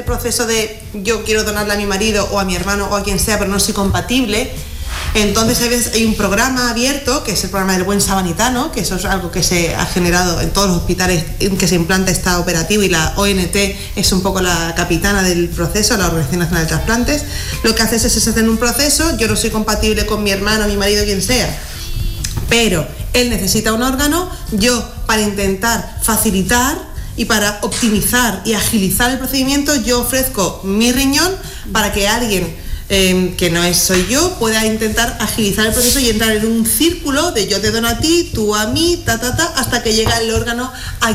proceso de yo quiero donarle a mi marido o a mi hermano o a quien sea, pero no soy compatible, entonces a veces hay un programa abierto, que es el programa del buen samaritano, que eso es algo que se ha generado en todos los hospitales en que se implanta está operativo, y la ONT es un poco la capitana del proceso, la Organización Nacional de Trasplantes. Lo que haces es hacer un proceso, yo no soy compatible con mi hermano, mi marido, quien sea, pero él necesita un órgano, yo para intentar facilitar y para optimizar y agilizar el procedimiento, yo ofrezco mi riñón para que alguien que no soy yo, pueda intentar agilizar el proceso y entrar en un círculo de yo te dono a ti, tú a mí, hasta que llega el órgano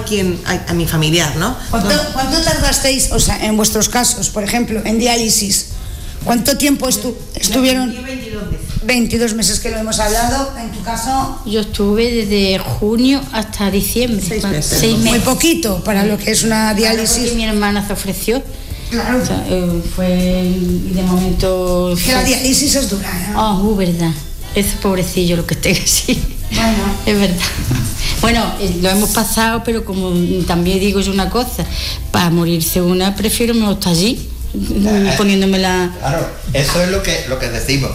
a mi familiar, ¿no? ¿Cuánto tardasteis, o sea, en vuestros casos, por ejemplo, en diálisis? ¿Cuánto tiempo estuvieron? 22 meses, que lo hemos hablado. En tu caso, yo estuve desde junio hasta diciembre. 6 meses. 6 meses. Muy poquito para lo que es una diálisis. Porque mi hermana se ofreció. Claro. O sea, fue de momento. Que la diálisis es dura, ¿no? Verdad. Ese pobrecillo lo que esté así. Bueno. Es verdad. Bueno, lo hemos pasado, pero como también digo yo una cosa, para morirse una prefiero mejor estar allí, poniéndome la. Claro, eso es lo que decimos.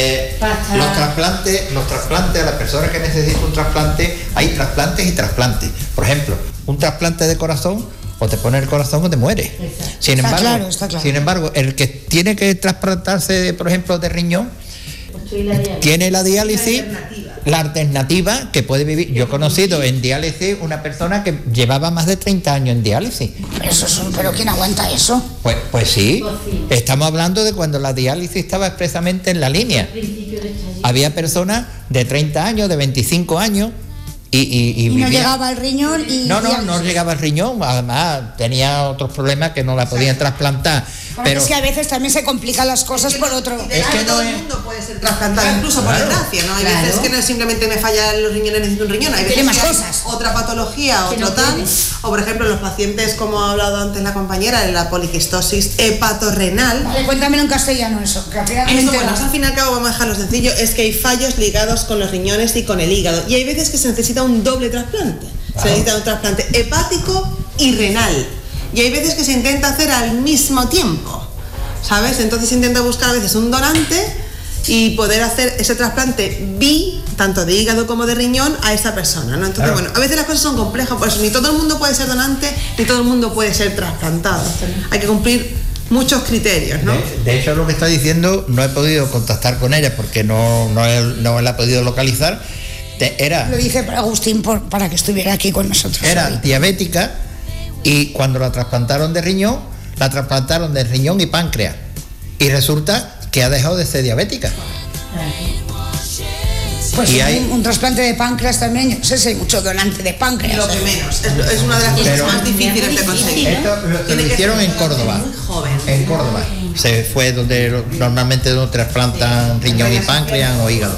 Los trasplantes a las personas que necesitan un trasplante, hay trasplantes y trasplantes. Por ejemplo, un trasplante de corazón, o te pone el corazón o te muere. Sin embargo, está claro. Sin embargo, el que tiene que trasplantarse, por ejemplo, de riñón, tiene la diálisis, la alternativa que puede vivir. Yo he conocido en diálisis una persona que llevaba más de 30 años en diálisis. ¿Pero quién aguanta eso? Pues sí, estamos hablando de cuando la diálisis estaba expresamente en la línea. Había personas de 30 años, de 25 años, y no llegaba al riñón y... No llegaba al riñón, además tenía otros problemas que no la podían trasplantar. Pero es que a veces también se complican las cosas por otro... Es que todo el mundo puede ser trasplantado, incluso por desgracia, ¿no? Hay veces que no es simplemente me fallan los riñones, necesito un riñón, hay veces tiene más que cosas. Otra patología, otro tal, o por ejemplo los pacientes, como ha hablado antes la compañera, la poliquistosis hepatorrenal. Vale, cuéntamelo en castellano eso, que al final Al fin y al cabo vamos a dejarlo sencillo, es que hay fallos ligados con los riñones y con el hígado, y hay veces que se necesita un doble trasplante, se necesita un trasplante hepático y renal, y hay veces que se intenta hacer al mismo tiempo, ¿sabes? Entonces se intenta buscar a veces un donante y poder hacer ese trasplante tanto de hígado como de riñón a esa persona, ¿no? Entonces, bueno, a veces las cosas son complejas, por eso ni todo el mundo puede ser donante, ni todo el mundo puede ser trasplantado. Hay que cumplir muchos criterios, ¿no? De hecho, lo que está diciendo, no he podido contactar con ella porque no la he podido localizar. Lo dice Agustín para que estuviera aquí con nosotros. Era hoy. diabética, y cuando la trasplantaron de riñón y páncreas, y resulta que ha dejado de ser diabética. Pues y hay un trasplante de páncreas también, yo no sé si hay mucho donante de páncreas. Lo que menos, es una de las cosas más difíciles de conseguir. Esto lo hicieron en Córdoba. Muy joven. En Córdoba. Se fue normalmente donde trasplantan riñón y páncreas o hígado.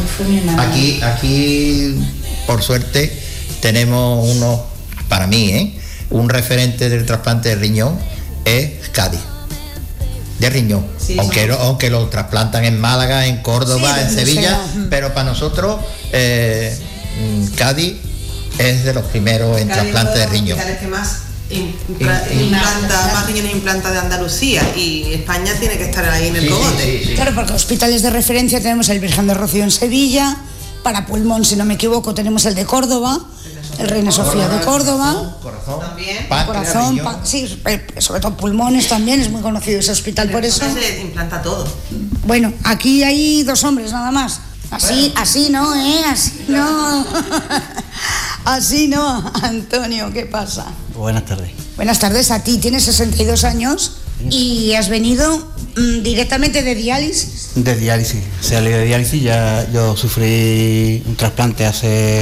Aquí, por suerte, tenemos para mí, un referente del trasplante de riñón es Cádiz. De riñón, sí, aunque lo trasplantan en Málaga, en Córdoba, en Sevilla, pero para nosotros Cádiz es de los primeros en trasplante de riñón. Que más más riñones implanta de Andalucía, y España tiene que estar ahí en el cogote. Sí. Claro, porque hospitales de referencia tenemos el Virgen de Rocío en Sevilla, para pulmón, si no me equivoco, tenemos el de Córdoba, el Reina Sofía de Córdoba, corazón, sí, sobre todo pulmones también, es muy conocido ese hospital por eso. Se implanta todo. Bueno, aquí hay 2 hombres nada más. Así no, así no. Así no, Antonio, ¿qué pasa? Buenas tardes. Buenas tardes a ti, tienes 62 años y has venido directamente de diálisis. De diálisis, salí de diálisis, ya yo sufrí un trasplante hace